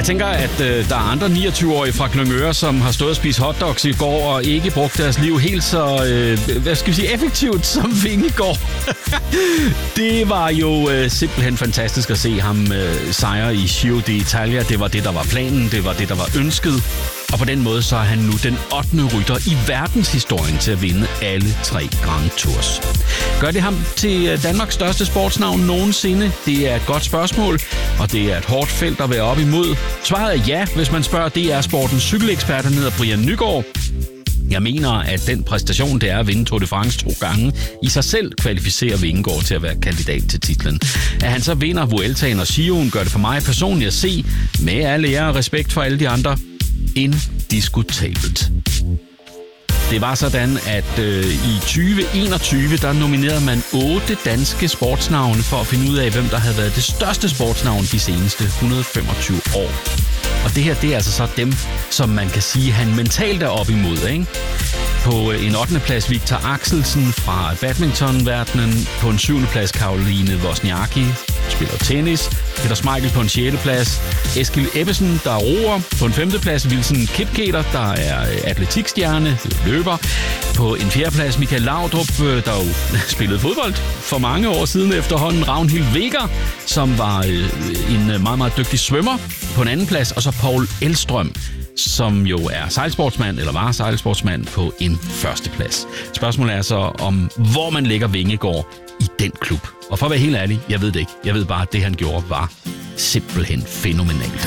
tænker, at der er andre 29-årige fra Glyngøre, som har stået og spist hotdogs i går og ikke brugt deres liv helt så effektivt som Vingegaard. Det var jo simpelthen fantastisk at se ham sejre i Giro d'Italia. Det var det, der var planen. Det var det, der var ønsket. Og på den måde så er han nu den 8. rytter i verdenshistorien til at vinde alle 3 Grand Tours. Gør det ham til Danmarks største sportsnavn nogensinde? Det er et godt spørgsmål, og det er et hårdt felt at være op imod. Svaret er ja, hvis man spørger DR-sportens cykelekspert, der hedder Brian Nygaard. Jeg mener, at den præstation, det er at vinde Tour de France 2 gange, i sig selv kvalificerer Vingegaard til at være kandidat til titlen. At han så vinder Vueltaen og Giroen, gør det for mig personligt at se, med alle ære og respekt for alle de andre, indiskutabelt. Det var sådan, at i 2021, der nominerede man 8 danske sportsnavne for at finde ud af, hvem der havde været det største sportsnavn de seneste 125 år. Og det her, det er altså så dem, som man kan sige, han mentalt er op imod, ikke? På en 8. plads Victor Axelsen fra badmintonverdenen. På en 7. plads Caroline Wozniacki, spiller tennis. Peter Schmeichel på en 6. plads. Eskil Ebbesen, der er roer. På en 5. plads Wilson Kipketer, der er atletikstjerne, løber. På en 4. plads Michael Laudrup, der jo spillede fodbold for mange år siden efterhånden. Ragnhild Weger, som var en meget, meget dygtig svømmer. På en 2. plads, og så Paul Elstrøm, som jo er sejlsportsmand, eller var sejlsportsmand på en 1. plads. Spørgsmålet er så om, hvor man lægger Vingegaard i den klub. Og for at være helt ærlig, jeg ved det ikke. Jeg ved bare, at det han gjorde var simpelthen fænomenalt.